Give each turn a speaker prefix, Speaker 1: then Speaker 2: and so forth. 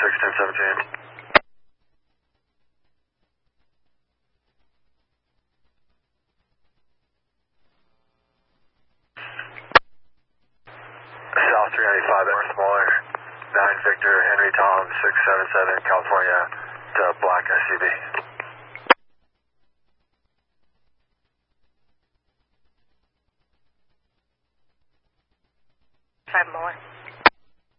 Speaker 1: 1017. South 395 North Muller, 9 Victor, Henry Tom, 677, California, to Black SCB.
Speaker 2: 5 Muller.